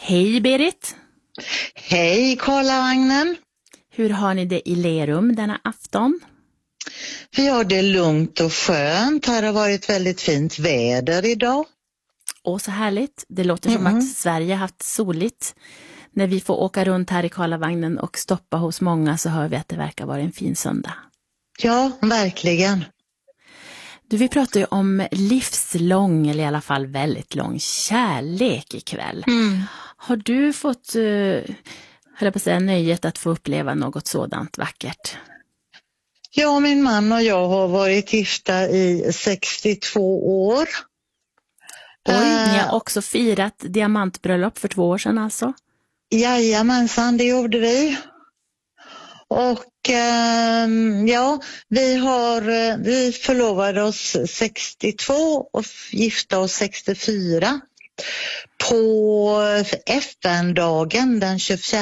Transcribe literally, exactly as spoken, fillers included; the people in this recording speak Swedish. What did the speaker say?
Hej Berit! Hej Karlavagnen! Hur har ni det i Lerum denna afton? Vi har det lugnt och skönt. Här har varit väldigt fint väder idag. Åh, så härligt. Det låter som Mm-mm. att Sverige haft soligt. När vi får åka runt här i Karlavagnen och stoppa hos många så hör vi att det verkar vara en fin söndag. Ja, verkligen. Du, vi pratar ju om livslång, eller i alla fall väldigt lång kärlek ikväll. Mm. Har du fått, uh, höll jag på att säga, nöjet att få uppleva något sådant vackert? Ja, min man och jag har varit gifta i sextiotvå år. Oj, ni har Uh, också firat diamantbröllop för två år sedan alltså? Jajamensan, det gjorde vi. Och eh, ja, vi har vi förlovade oss sextiotvå och gifta oss sextiofyra på F N-dagen den tjugofjärde